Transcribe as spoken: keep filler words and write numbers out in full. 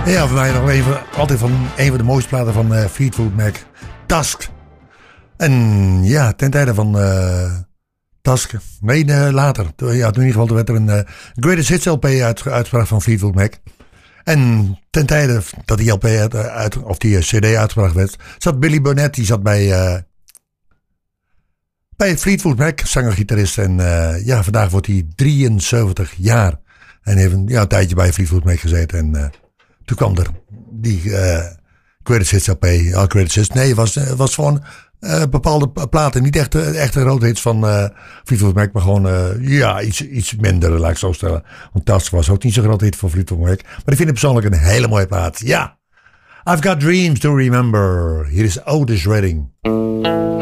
Ja, voor mij nog even, altijd van een van de mooiste platen van uh, Fleetwood Mac. Tusk. En ja, ten tijde van uh, Tusk. Nee, uh, later. Ja, in ieder geval werd er een uh, Greatest Hits L P uit, uitgebracht van Fleetwood Mac. En ten tijde dat die L P uit, uit, of die uh, C D uitgebracht werd, zat Billy Burnett, die zat bij, uh, bij Fleetwood Mac, zanger-gitarist. En uh, ja, vandaag wordt hij drieënzeventig jaar. En heeft een, ja, een tijdje bij Fleetwood Mac gezeten. En uh, toen kwam er die uh, Greatest Hits L P. Uh, Greatest Hits, nee, het was, uh, was gewoon uh, bepaalde platen. Niet echt, uh, echt een grote hits van uh, Fleetwood Mac, maar gewoon uh, ja, iets, iets minder, laat ik zo stellen. Want Tusk was ook niet zo'n grote hit van Fleetwood Mac. Maar ik vind het persoonlijk een hele mooie plaat. Ja, I've Got Dreams to Remember. Hier is Otis Redding.